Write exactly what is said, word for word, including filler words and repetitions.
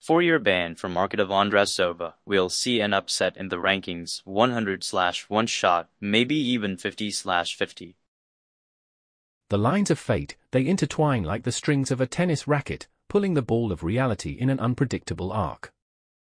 Four-year ban from Marketa Vondrasova. We'll see an upset in the rankings, one hundred slash one shot, maybe even fifty slash fifty. The lines of fate, they intertwine like the strings of a tennis racket, pulling the ball of reality in an unpredictable arc.